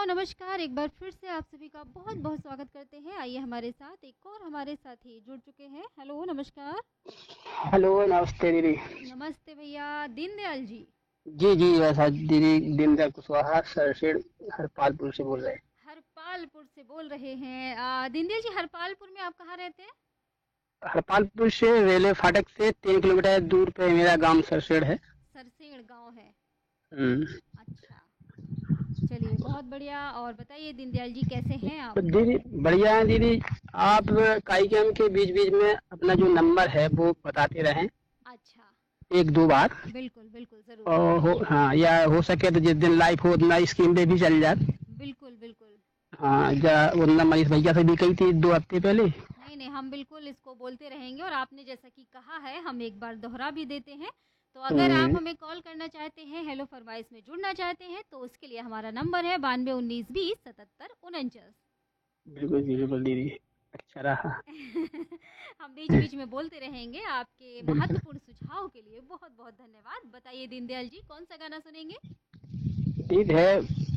नमस्कार। एक बार फिर से आप सभी का बहुत-बहुत स्वागत करते हैं। आइए हमारे साथ एक और हमारे साथी जुड़ चुके हैं। हेलो, नमस्कार। हेलो, नमस्ते दीदी। नमस्ते भैया, दीनदयाल जी। जी जी, वैसा दीदी दीनदयाल कुशवाहा सरसेड़ हरपालपुर से बोल रहे हैं। हरपालपुर से बोल रहे हैं। दीनदयाल जी, हरपालपुर में आप कहाँ रहते हैं? हरपालपुर से रेलवे फाटक से 3 किलोमीटर दूर पे मेरा गांव सरसेड़ है। सरसेड़ गाँव है। हम्म। अच्छा, चलिए बहुत बढ़िया। और बताइए दीनदयाल जी, कैसे हैं आप? तो दीदी बढ़िया है दीदी। आप कार्यक्रम के बीच बीच में अपना जो नंबर है वो बताते रहें अच्छा, 1-2 बार। बिल्कुल, बिल्कुल, ज़रूर और बताएँगे। हाँ, या हो सके तो जिस दिन लाइव हो उतना स्क्रीन पे भी चल जाए। बिल्कुल, बिल्कुल। हाँ, वरना मनीष भैया से भी कही थी 2 हफ्ते पहले। नहीं, नहीं, हम बिल्कुल इसको बोलते रहेंगे और आपने जैसा कि कहा है, हम एक बार दोहरा भी देते हैं। तो अगर आप हम्म। हमें कॉल करना चाहते हैं, हेलो फरमाइश में जुड़ना चाहते हैं, तो उसके लिए हमारा नंबर है 92 19 20 77 49। बिल्कुल बिल्कुल दीदी। अच्छा रहा। हम बीच-बीच में बोलते रहेंगे। आपके बिल्कुल। महत्वपूर्ण सुझाव के लिए बहुत-बहुत धन्यवाद। बताइए दीनदयाल जी, कौन-सा गाना सुनेंगे? गीत है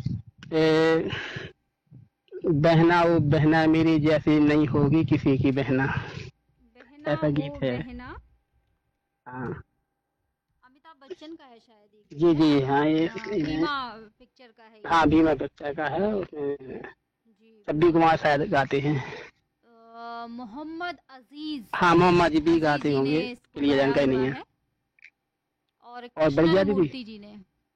ए, बहना वो बहना मेरी जैसी नहीं होगी किसी की बहना। बहना ऐसा वो गीत है। बहना। हाँ। अमिताभ बच्चन का है शायद ये गीत, जी है जी, ना? हाँ ये। भीमा पिक्चर का है ये। हाँ, भीमा बच्चा का है, उसमें जी, सब्बी बिल्कुल। कुमार शायद गाते हैं। मोहम्मद अज़ीज़ हाँ, मोहम्मद जी भी अज़ीज़ गाते जी ने होंगे, इसको इसलिए गाया जानकारी हुआ नहीं है। है और और बढ़िया दीदी, कृष्णमूर्ति जी ने।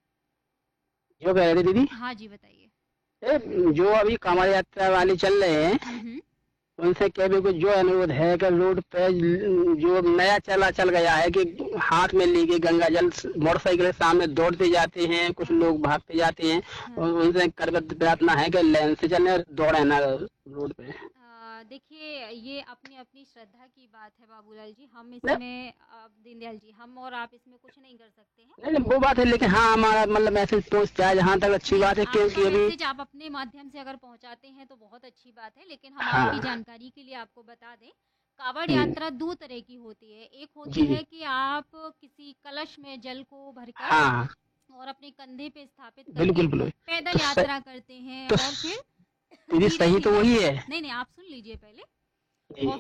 जो कह रहे थे दीदी, हाँ जी, बताइए। जो अभी कांवड़ यात्रा वाले चल रहे हैं हुँ, हुँ। उनसे कहने को जो अनुरोध है कि रोड पे जो नया चल गया है कि हाथ में लेके गंगा जल मोटरसाइकिल के सामने दौड़ते जाते हैं, कुछ हाँ, लोग भागते जाते हैं। और हाँ। उनसे करबद्ध प्रार्थना है कि लाइन से चलें और दौड़े ना रोड पे। देखिए, ये अपनी-अपनी श्रद्धा की बात है बाबूलाल जी। हम नहीं इसमें दीनदयाल जी, हम और आप इसमें कुछ नहीं कर सकते हैं। नहीं नहीं, वो बात है, लेकिन हाँ हमारा मतलब मैसेज पहुंच जाए जहाँ तक अच्छी नहीं, बात है, आपका क्योंकि अभी मैसेज आप अपने माध्यम से अगर पहुँचाते हैं तो बहुत अच्छी बात है, लेकिन हम आपकी हाँ। जानकारी के लिए आपको बता दें, काँवड़ हम्म। यात्रा 2 तरह की होती है। एक होती जी जी। है कि आप किसी कलश में जल को भरकर हाँ, और अपने कंधे पे स्थापित करके बिल्कुल बिल्कुल। पैदल तो यात्रा करते हैं तो और फिर दीदी सही तो धीरे-धीरे। वही है। नहीं, नहीं, आप सुन लीजिए पहले। जी। और